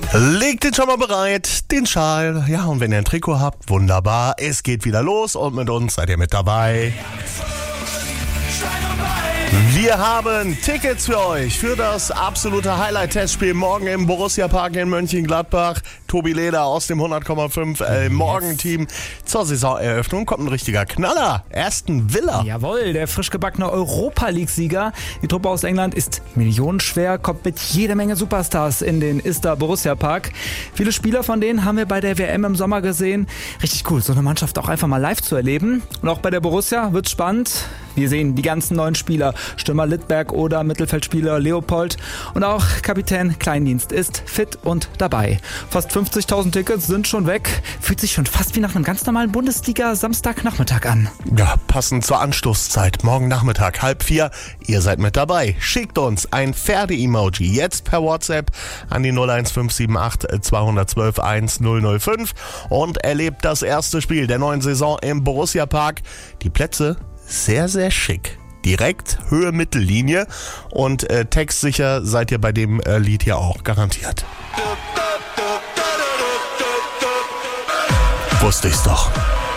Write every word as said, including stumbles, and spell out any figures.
Legt den schon mal bereit, den Schal. Ja, und wenn ihr ein Trikot habt, wunderbar. Es geht wieder los und mit uns seid ihr mit dabei. Wir haben Tickets für euch für das absolute Highlight-Testspiel morgen im Borussia-Park in Mönchengladbach. Tobi Leder aus dem hundert Komma fünf äh, Morgenteam. Zur Saisoneröffnung kommt ein richtiger Knaller. Aston Villa. Jawohl, der frisch gebackene Europa-League-Sieger. Die Truppe aus England ist millionenschwer, kommt mit jede Menge Superstars in den Ister Borussia-Park. Viele Spieler von denen haben wir bei der W M im Sommer gesehen. Richtig cool, so eine Mannschaft auch einfach mal live zu erleben. Und auch bei der Borussia wird's spannend. Wir sehen die ganzen neuen Spieler. Stürmer Littberg oder Mittelfeldspieler Leopold. Und auch Kapitän Kleindienst ist fit und dabei. Fast fünfzigtausend Tickets sind schon weg. Fühlt sich schon fast wie nach einem ganz normalen Bundesliga-Samstagnachmittag an. Ja, passend zur Anstoßzeit. Morgen Nachmittag, halb vier. Ihr seid mit dabei. Schickt uns ein Pferde-Emoji jetzt per WhatsApp an die null eins fünf sieben acht zwei eins zwei eins null null fünf und erlebt das erste Spiel der neuen Saison im Borussia-Park. Die Plätze sehr, sehr schick. Direkt Höhe Mittellinie und äh, textsicher seid ihr bei dem äh, Lied hier auch garantiert. Wusste ich's doch.